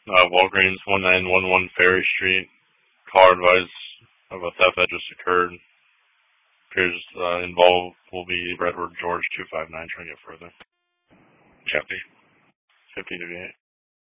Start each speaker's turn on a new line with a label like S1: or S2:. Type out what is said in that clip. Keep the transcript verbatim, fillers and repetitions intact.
S1: Uh, Walgreens, one nine one one Ferry Street. Call advice of a theft that just occurred. Appears uh, involved will be Redwood George two five nine. Trying to get further. Copy. fifteen to eight.